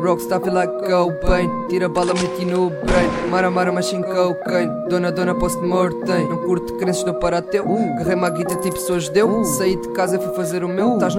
Rockstar feel like cocaine. Tira bala, meti no brain. Mara, mas sem cocaine. Dona, post-mortem. Não curto crenças, não para teu. Garrei-me a guita tipo sou judeu. Saí de casa, fui fazer o meu. Tás